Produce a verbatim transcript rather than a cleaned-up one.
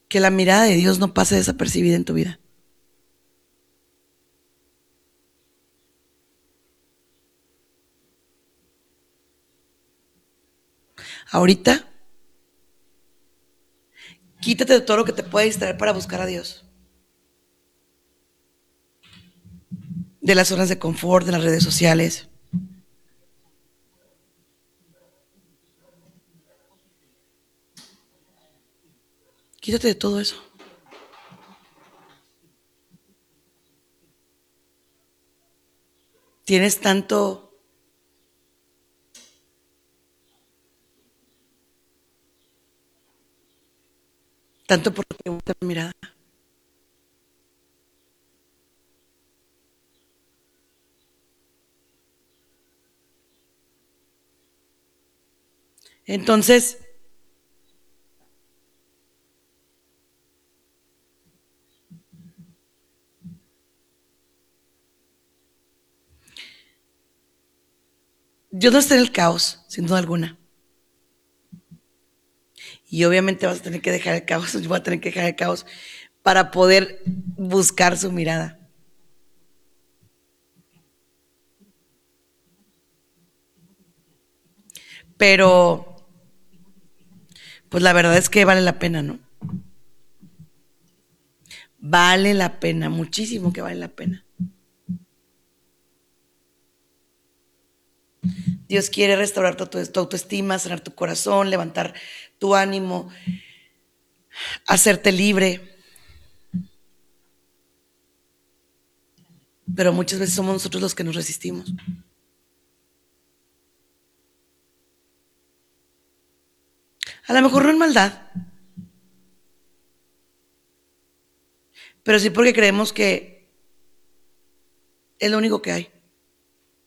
que la mirada de Dios no pase desapercibida en tu vida. Ahorita, quítate de todo lo que te pueda distraer para buscar a Dios. De las zonas de confort, de las redes sociales. Quítate de todo eso. Tienes tanto, tanto por qué voltear la mirada. Entonces, Dios no está en el caos, sin duda alguna. Y obviamente vas a tener que dejar el caos, yo voy a tener que dejar el caos para poder buscar su mirada. Pero, pues la verdad es que vale la pena, ¿no? Vale la pena, muchísimo que vale la pena. Dios quiere restaurar tu, tu autoestima, sanar tu corazón, levantar tu ánimo, hacerte libre. Pero muchas veces somos nosotros los que nos resistimos. A lo mejor no en maldad, pero sí porque creemos que es lo único que hay.